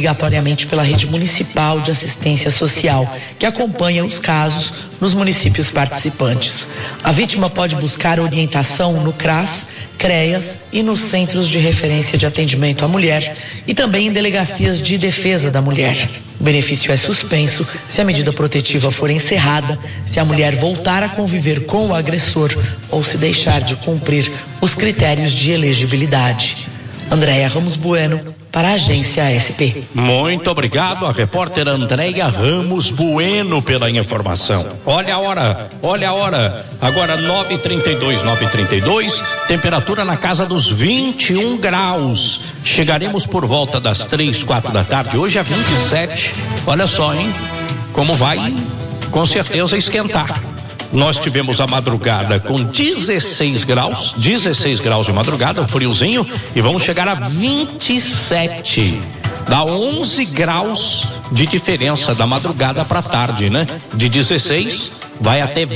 obrigatoriamente pela rede municipal de assistência social, que acompanha os casos nos municípios participantes. A vítima pode buscar orientação no CRAS, CREAS e nos Centros de Referência de Atendimento à Mulher e também em delegacias de defesa da mulher. O benefício é suspenso se a medida protetiva for encerrada, se a mulher voltar a conviver com o agressor ou se deixar de cumprir os critérios de elegibilidade. Andréia Ramos Bueno, para a Agência SP. Muito obrigado, a repórter Andréia Ramos Bueno, pela informação. Olha a hora. Agora 9h32, temperatura na casa dos 21 graus. Chegaremos por volta das 3, 4 da tarde. Hoje é 27. Olha só, hein? Como vai, com certeza, esquentar. Nós tivemos a madrugada com 16 graus de madrugada, um friozinho, e vamos chegar a 27. Dá 11 graus de diferença da madrugada para tarde, né? De 16 vai até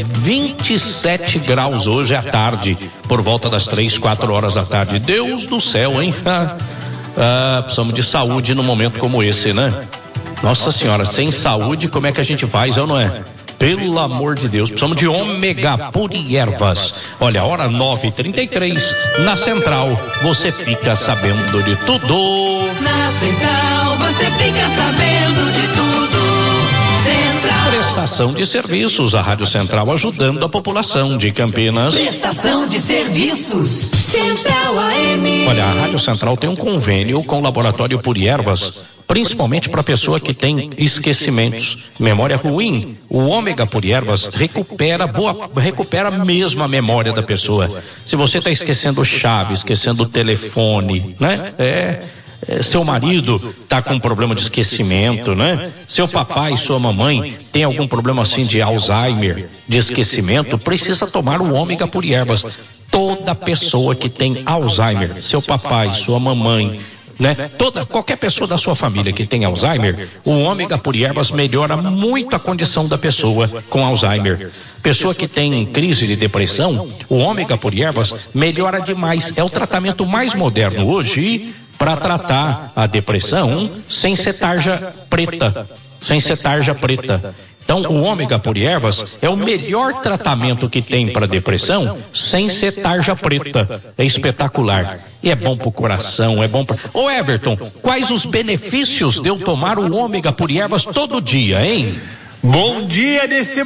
27 graus hoje à tarde, por volta das 3, 4 horas da tarde. Deus do céu, hein? Precisamos de saúde num momento como esse, né? Nossa Senhora, sem saúde, como é que a gente faz, ou não é? Pelo amor de Deus, precisamos de ômega puro e ervas. Olha, hora 9h33, na Central, você fica sabendo de tudo. Na Central, você fica sabendo de tudo. Central. Prestação de serviços, a Rádio Central ajudando a população de Campinas. Prestação de serviços, Central AM. Olha, a Rádio Central tem um convênio com o Laboratório Puro e Ervas, principalmente para pessoa que tem esquecimentos, memória ruim. O ômega Puro e Ervas recupera mesmo a memória da pessoa. Se você está esquecendo chave, esquecendo o telefone, né? Seu marido está com um problema de esquecimento, né? Seu papai, sua mamãe tem algum problema assim de Alzheimer, de esquecimento, precisa tomar o ômega Puro e Ervas. Toda pessoa que tem Alzheimer, seu papai, sua mamãe, né? Qualquer pessoa da sua família que tem Alzheimer, o ômega Puro e Ervas melhora muito a condição da pessoa com Alzheimer. Pessoa que tem crise de depressão, o ômega Puro e Ervas melhora demais. É o tratamento mais moderno hoje para tratar a depressão sem ser tarja preta. Então, o ômega Puro e Ervas é o melhor tratamento que tem para depressão sem ser tarja preta. É espetacular. E é bom pro coração, é bom para... Ô Everton, quais os benefícios de eu tomar o ômega Puro e Ervas todo dia, hein? Bom dia,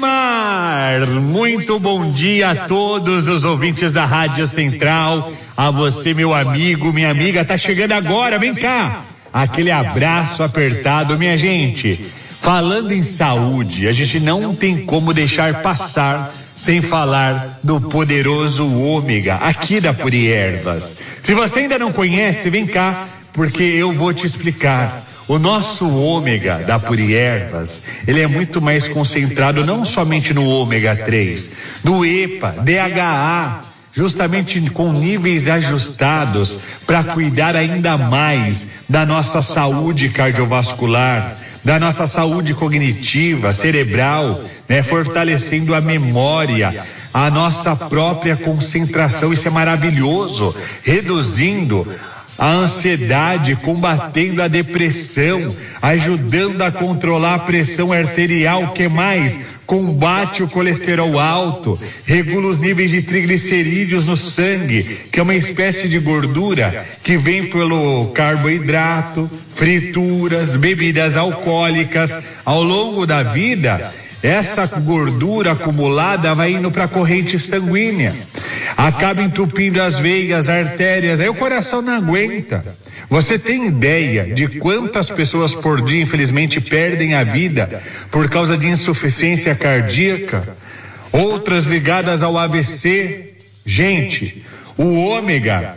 Decimar! Muito bom dia a todos os ouvintes da Rádio Central. A você, meu amigo, minha amiga, tá chegando agora, vem cá! Aquele abraço apertado, minha gente. Falando em saúde, a gente não tem como deixar passar sem falar do poderoso ômega aqui da Puro e Ervas. Se você ainda não conhece, vem cá, porque eu vou te explicar. O nosso ômega da Puro e Ervas, ele é muito mais concentrado não somente no ômega 3, no EPA, DHA, justamente com níveis ajustados para cuidar ainda mais da nossa saúde cardiovascular, da nossa saúde cognitiva, cerebral, né, fortalecendo a memória, a nossa própria concentração. Isso é maravilhoso, reduzindo a ansiedade, combatendo a depressão, ajudando a controlar a pressão arterial, que mais? Combate o colesterol alto, regula os níveis de triglicerídeos no sangue, que é uma espécie de gordura que vem pelo carboidrato, frituras, bebidas alcoólicas. Ao longo da vida, essa gordura acumulada vai indo para a corrente sanguínea, acaba entupindo as veias, artérias, aí o coração não aguenta. Você tem ideia de quantas pessoas por dia, infelizmente, perdem a vida por causa de insuficiência cardíaca? Outras ligadas ao AVC. Gente, o ômega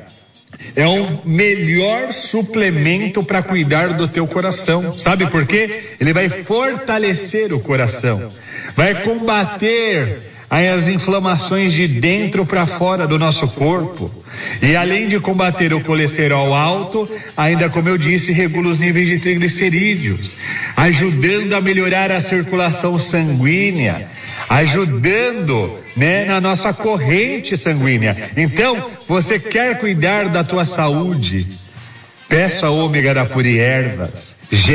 é o melhor suplemento para cuidar do teu coração. Sabe por quê? Ele vai fortalecer o coração, vai combater as inflamações de dentro para fora do nosso corpo. E além de combater o colesterol alto, ainda, como eu disse, regula os níveis de triglicerídeos, ajudando a melhorar a circulação sanguínea, ajudando, né, na nossa corrente sanguínea. Então, você quer cuidar da tua saúde? Peça ômega da Puro e Ervas.